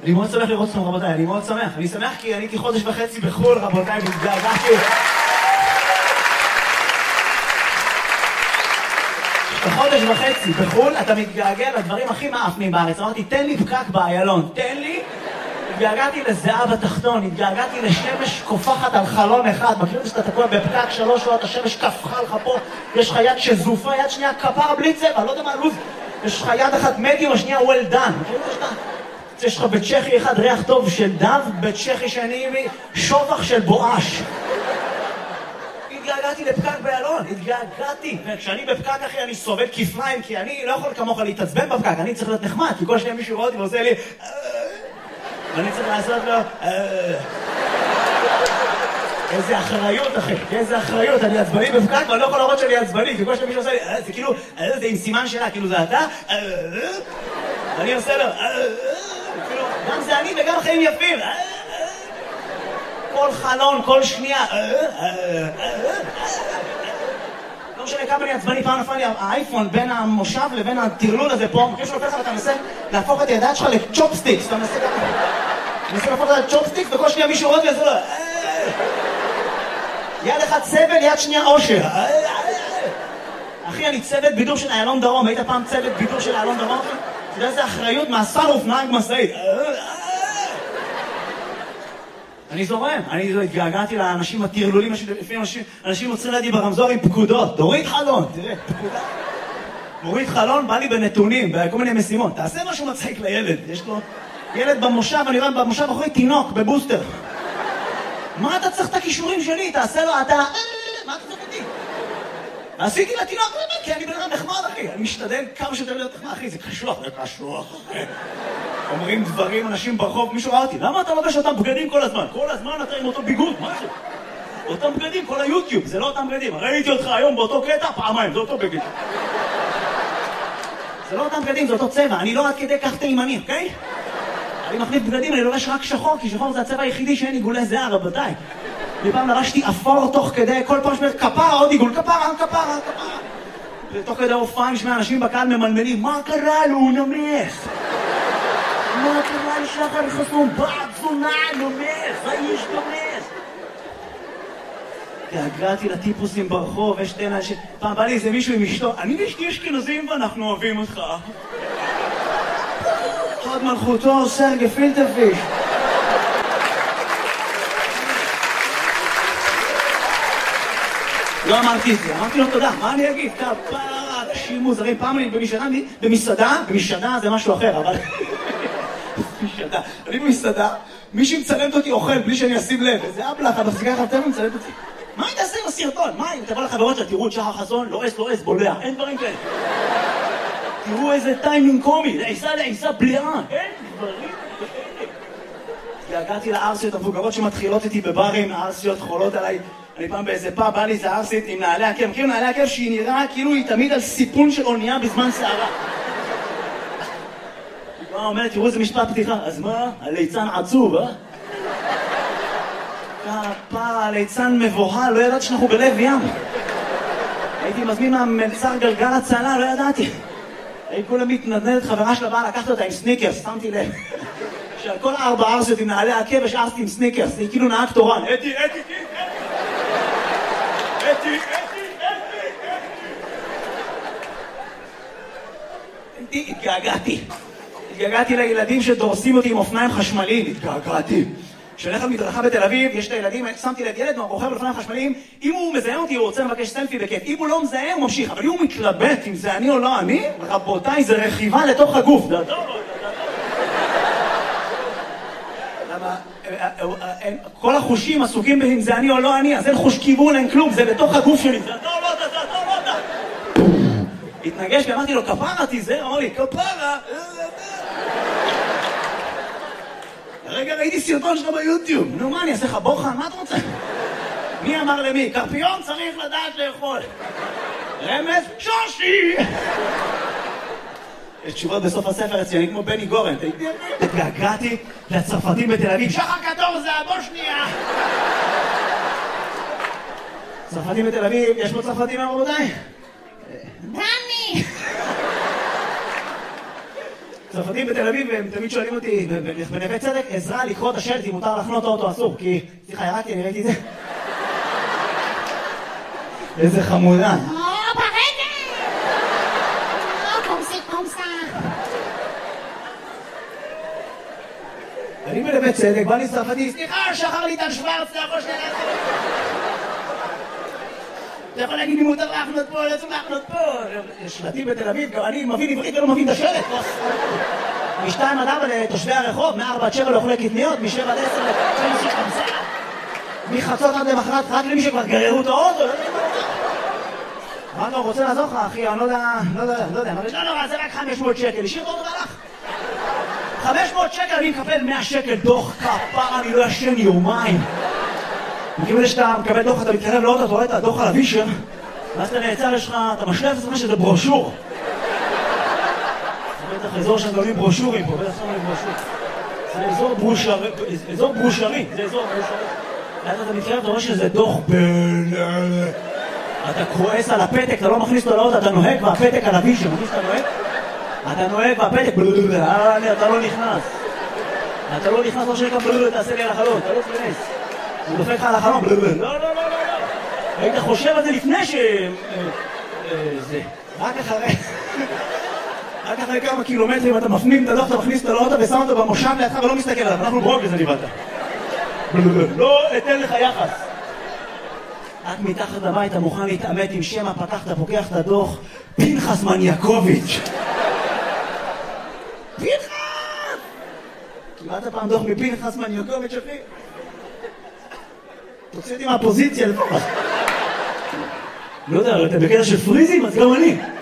אני מאוד שמח לראות אתכם רבותיי, אני מאוד שמח. אני שמח כי אני הייתי חודש וחצי בחול רבותיי, והתגעגעתי. בחודש וחצי בחול אתה מתגעגע לדברים הכי מאפנים בארץ. אמרתי תן לי פקק באיילון, תן לי. התגעגעתי לזהה בתחתון, התגעגעתי לשמש קופחת על חלון אחד. מכיר שאתה תקוע בפקק 3 שעות, השמש קפחה לך פה, יש לך יד שזופה, יד שנייה כפרה בלי צבע, לא יודע מה לוז. יש לך יד אחת מדיום, השנייה well done. מכיר שאתה... יש לך בצ'כי אחד ריח טוב של דב, בצ'כי שני שובח של בואש. התגעגעתי לפקק באיילון, התגעגעתי. וכשאני בפקק אחי אני סובל כפריים, כי אני לא יכול כמוך להתעצבן בפקק, אני צריך להיות נחמד, כי כל שניה מישהו רואה אותי ועושה לי ואני צריך לעשות לו איזה אחריות אחי, איזה אחריות, אני עצבני בפקק ואני לא יכול להראות שאני עצבני, כי כל שניה מישהו עושה לי זה כאילו, זה עם סימן שלה, כאילו זה אתה ואני עושה לו גם זה אני וגם חיים יפים. כל חלון, כל שנייה. לא משנה כמה אני עצבני, פעם נפל לי האייפון בין המושב לבין הטרלול הזה פה. מכיר שלופך ואתה מנסה להפוך את הידיים שלך לצ'ופסטיקס. אתה מנסה להפוך את הצ'ופסטיקס וכל שנייה מישהו רואה וזה לא. יד אחד סבל, יד שנייה אושר. אחי, אני צוות בידור של איילון דרום. היית פעם צוות בידור של איילון דרום? אתה יודע איזה אחריות מאסר אופניים משאית. אני זורם, אני התגעגעתי לאנשים הטרלולים, לפעמים אנשים עוצרים לידי ברמזור עם פקודות. תוריד חלון, תראה, פקודה. מוריד חלון, בא לי בנתונים, בכל מיני משימות. תעשה משהו מצחיק לילד, יש לו ילד במושב, אני רואה במושב אחרי תינוק, בבוסטר. מה אתה צריך את הכישורים שלי? תעשה לו, אתה... מה אתה צריך אותי? עשיתי לתינוק, כי אני בן אדם נחמד אחי, אני משתדל כמה שיותר להיות נחמד אחי, זה קשוח, זה קשוח אחי. אומרים דברים, אנשים ברחוב, מישהו ראה אותי, למה אתה לובש אותם בגדים כל הזמן? כל הזמן אתה עם אותו ביגוד, מה זה? אותם בגדים, כל היוטיוב, זה לא אותם בגדים. ראיתי אותך היום באותו קטע, פעמיים, זה אותו בגד. זה לא אותם בגדים, זה אותו צבע, אני לא עד כדי כך תימני, אוקיי? אני מחליף בגדים, אני לובש רק שחור, כי שחור זה הצבע היחידי שאין עיגולי זהה, רבותיי. פעם לבשתי אפור תוך כדי, כל פעם שאומרת כפרה, עוד עיגול, כפרה. ותוך כדי הופעה נשמע אנשים בקהל ממלמלים, מה קרה לו, הוא נמס? מה קרה לשחר חסון? בעד זונה, נמס, האיש נמס. התגעגעתי לטיפוסים ברחוב, יש שתי אנשים, פעם בא לי איזה מישהו עם אשתו, אני ואשתי אשכנזים ואנחנו אוהבים אותך. עוד מלכותו, סרגי פילטרפיש. לא אמרתי את זה, אמרתי לו תודה, מה אני אגיד? כפרה, אנשים מוזרים, פעם אני במסעדה זה משהו אחר, אבל... אני במסעדה, מישהי מצלמת אותי אוכל בלי שאני אשים לב, איזה אבלח, אתה מחזיקה לך אתם ומצלמת אותי. מה היא תעשה עם הסרטון? מה היא? תבוא לחברות שלה, תראו את שחר חסון, לא אס, בולע, אין דברים כאלה. תראו איזה טיימינג קומי, לעיסה בליעה, אין דברים כאלה. הגעתי לארסיות המבוגרות שמתחילות איתי בברים, הארסיות חולות עליי. אני פעם באיזה פאב, בא לי איזה ארסית עם נעלי עקב. מכירים נעלי עקב שהיא נראה כאילו היא תמיד על סיפון של אונייה בזמן שערה. היא אומרת, תראו איזה משפט פתיחה. אז מה? הליצן עצוב, אה? כפרה, הליצן מבוהל, לא ידעתי שאנחנו בלב ים. הייתי מזמין מהמלצר גלגל הצלה, לא ידעתי. הייתי כולה מתנדנדת, חברה שלה באה לקחת אותה עם סניקרס, שמתי לב. שעל כל 4 ארסיות עם נעלי עקב יש ארסית עם סניקרס, היא כאילו נהג תורן. אתי. התגעגעתי לילדים שדורסים אותי עם אופניים חשמליים, התגעגעתי. כשאני על מדרכה בתל אביב, יש את הילדים, שמתי לב ילד רוכב על אופניים חשמליים, אם הוא מזהה אותי הוא רוצה לבקש סלפי בכיף, אם הוא לא מזהה הוא ממשיך, אבל אם הוא מתלבט אם זה אני או לא אני, רבותיי, זה רכיבה לתוך הגוף. כל החושים עסוקים אם זה אני או לא אני, אז אין חוש כיוון, אין כלום, זה בתוך הגוף שלי. זה אתה או לא אתה. התנגש ואמרתי לו, כפרה תיזהר, אמר לי, כפרה. רגע ראיתי סרטון שלך ביוטיוב. נו מה, אני אעשה לך בוחן? מה אתה רוצה? מי אמר למי? קרפיון צריך לדעת לאכול. רמז? שושי! יש תשובות בסוף הספר אצלי, כמו בני גורן. התגעגעתי לצרפתים בתל אביב. שחר קטור זה הבושניה! צרפתים בתל אביב, יש פה צרפתים רבותיי? דני! צרפתים בתל אביב, הם תמיד שואלים אותי, בנווה צדק, עזרה לקרוא את השלט אם מותר לחנות או אסור, כי... סליחה, ירקתי, אני ראיתי את זה. איזה חמודה. אני בנווה צדק, בא לי צרפתי, סליחה, שחר ליטל שוורץ, אתה יכול שנייה להחנות. אתה יכול להגיד לי מותר להחנות פה, לא צריך להחנות פה. שלטים בתל אביב, גם אני מבין עברית ולא מבין את השלט. מ-2 עד 4 לתושבי הרחוב, מ-4 עד 7 לאוכלי קטניות, מ-7 עד 10 לתושבי חמסה. מחצות עד למחרת, רק למי שכבר גררו את האוטו. מה אתה רוצה לעזור לך, אחי? אני לא יודע, לא, זה רק 500 שקל. השאיר את האוטו והלך. 500 שקל, אני מקבל 100 שקל דוח כפרה, אני לא ישן יומיים. מכיוון שאתה מקבל דוח, אתה מתקרב לאוטו, אתה רואה את הדוח על הווישר, ואז אתה נעצר, יש לך, אתה משלב את עצמך שזה ברושור. זה בטח אזור שהם גולים ברושורים פה, בטח שמים ברושור. זה אזור ברושרי, זה אזור ברושרי. ואז אתה מתקרב, אתה רואה שזה דוח אתה כועס על הפתק, אתה לא מכניס אותו לאוטו, אתה נוהג והפתק על הווישר, מכניס אתה נוהג? אתה נוהג והפתק, אתה לא נכנס. אתה לא נכנס, לא שנקרא תעשה לי על החלום, אתה לא תכנס. הוא דופק לך על החלום, לא. היית חושב על זה לפני זה. רק אחרי כמה קילומטרים אתה מפנים את הדוח, אתה מכניס אותו לאוטו ושם אותו במושב לידך ולא מסתכל עליו, אנחנו ברוגז נבלת. לא אתן לך יחס. את מתחת לבית, אתה מוכן להתעמת עם שמה, פתחת, פוקח את הדוח, פנחס מניאקוביץ'. פנחס! קיבלת פעם דוח מפנחס מניאקוביץ', אחי? תוציא אותי מהפוזיציה לפחות. לא יודע, אתה בקטע של פריזים, אז גם אני.